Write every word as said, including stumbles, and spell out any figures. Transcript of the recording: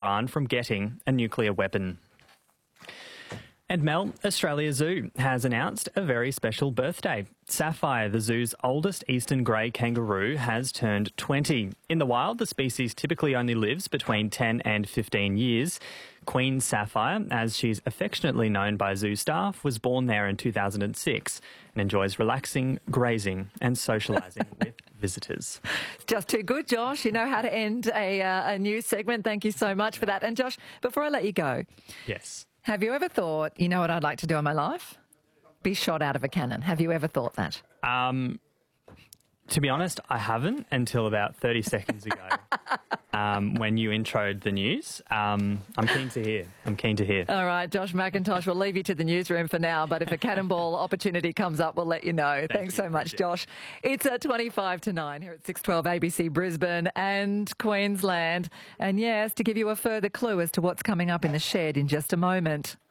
Iran from getting a nuclear weapon. And Mel, Australia Zoo has announced a very special birthday. Sapphire, the zoo's oldest eastern grey kangaroo, has turned twenty. In the wild, the species typically only lives between ten and fifteen years. Queen Sapphire, as she's affectionately known by zoo staff, was born there in two thousand six and enjoys relaxing, grazing and socialising with visitors. Just too good, Josh. You know how to end a, uh, a news segment. Thank you so much for that. And Josh, before I let you go... Yes. Have you ever thought, you know what I'd like to do in my life? Be shot out of a cannon. Have you ever thought that? Um, to be honest, I haven't until about thirty seconds ago um, when you introed the news. Um, I'm keen to hear. I'm keen to hear. All right, Josh McIntosh, we'll leave you to the newsroom for now, but if a cannonball opportunity comes up, we'll let you know. Thank Thanks you. so much, Josh. It's at twenty-five to nine here at six twelve A B C Brisbane and Queensland. And yes, to give you a further clue as to what's coming up in the shed in just a moment.